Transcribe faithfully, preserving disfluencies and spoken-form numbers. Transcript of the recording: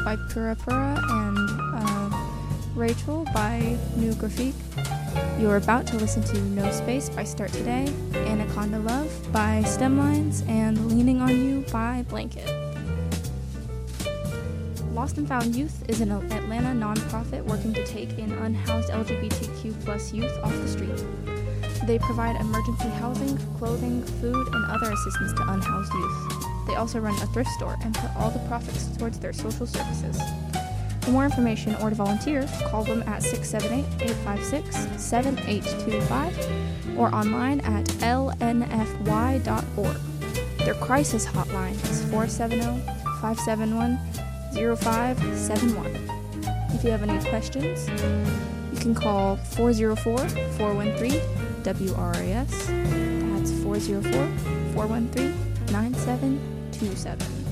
by Pura Pura and uh, Rachel by New Graphique. You're about to listen to No Space by Start Today, Anaconda Love by Stemlines, and Leaning on You by Blanket. Lost and Found Youth is an Atlanta nonprofit working to take in unhoused L G B T Q plus youth off the street. They provide emergency housing, clothing, food, and other assistance to unhoused youth. They also run a thrift store and put all the profits towards their social services. For more information or to volunteer, call them at six seven eight, eight five six, seven eight two five or online at L N F Y dot org. Their crisis hotline is four seven zero, five seven one, zero five seven one. If you have any questions, you can call four zero four, four one three, W R A S. That's four zero four, four one three, nine seven two seven.